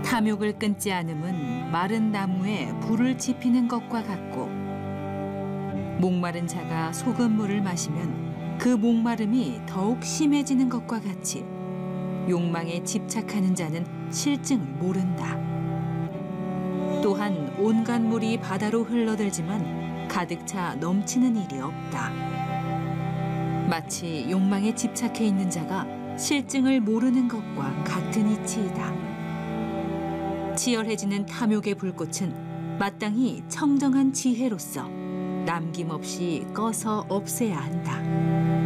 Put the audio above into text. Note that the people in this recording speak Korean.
탐욕을 끊지 않음은 마른 나무에 불을 지피는 것과 같고, 목마른 자가 소금물을 마시면 그 목마름이 더욱 심해지는 것과 같이 욕망에 집착하는 자는 실증을 모른다. 또한 온갖 물이 바다로 흘러들지만 가득 차 넘치는 일이 없다. 마치 욕망에 집착해 있는 자가 실증을 모르는 것과 같은 이치이다. 치열해지는 탐욕의 불꽃은 마땅히 청정한 지혜로서 남김없이 꺼서 없애야 한다.